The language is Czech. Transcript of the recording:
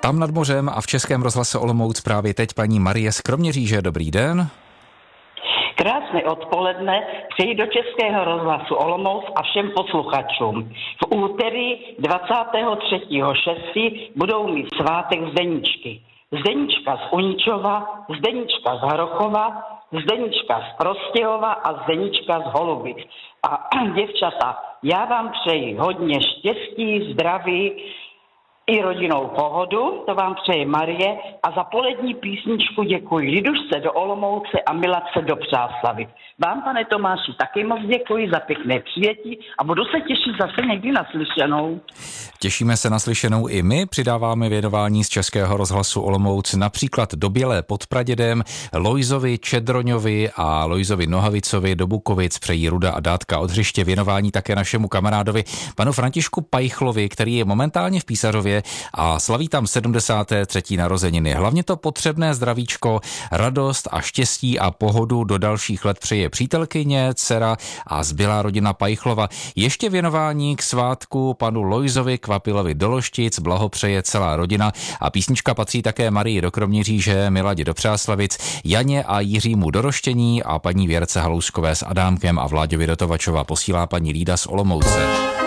Tam nad mořem a v Českém rozhlase Olomouc právě teď paní Marie z Kroměříže. Dobrý den. Krásné odpoledne, přeji do Českého rozhlasu Olomouc a všem posluchačům. V úterý 23.6. budou mít svátek Zdeničky. Zdenička z Uničova, Zdenička z Hrochova, Zdenička z Prostějova a Zdenička z Holubic. A děvčata, já vám přeji hodně štěstí, zdraví i rodinnou pohodu, to vám přeje Marie, a za polední písničku děkuji Lidušce do Olomouce a Miladce do Přáslavy. Vám, pane Tomáši, taky moc děkuji za pěkné přijetí a budu se těšit zase někdy na slyšenou. Těšíme se na slyšenou i my, přidáváme věnování z Českého rozhlasu Olomouc například do Bělé pod Pradědem, Lojzovi Čedroňovi a Lojzovi Nohavicovi do Bukovic přejí Ruda a Dátka od Hřiště, věnování také našemu kamarádovi panu Františku Pajchlovi, který je momentálně v Písařově a slaví tam 73. narozeniny. Hlavně to potřebné zdravíčko, radost a štěstí a pohodu do dalších let přeje přítelkyně, dcera a zbylá rodina Pajchlova. Ještě věnování k svátku panu Lojzovi Kvapilovi do Loštic blahopřeje celá rodina a písnička patří také Marii do Kroměříže, Miladě do Přáslavic, Janě a Jiřímu do Roštění a paní Věrce Halouskové s Adámkem a Vláďovi do Tovačova posílá paní Lída z Olomouce.